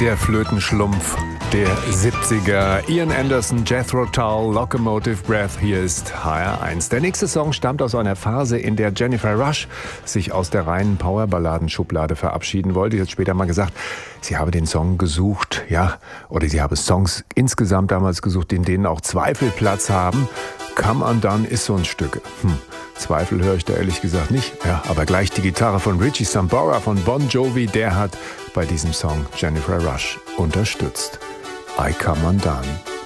Der Flötenschlumpf der 70er. Ian Anderson, Jethro Tull, Locomotive Breath. Hier ist HR1. Der nächste Song stammt aus einer Phase, in der Jennifer Rush sich aus der reinen Powerballadenschublade verabschieden wollte. Sie hat später mal gesagt, sie habe den Song gesucht, ja, oder sie habe Songs insgesamt damals gesucht, in denen auch Zweifel Platz haben. Come Undone ist so ein Stück. Zweifel höre ich da ehrlich gesagt nicht. Ja, aber gleich die Gitarre von Richie Sambora von Bon Jovi, der hat bei diesem Song Jennifer Rush unterstützt. I Come Undone.